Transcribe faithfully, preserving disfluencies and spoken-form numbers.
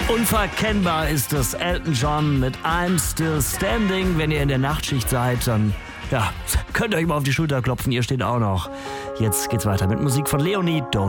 Unverkennbar ist es Elton John mit I'm Still Standing. Wenn ihr in der Nachtschicht seid, dann ja, könnt ihr euch mal auf die Schulter klopfen, ihr steht auch noch. Jetzt geht's weiter mit Musik von Leonie Don't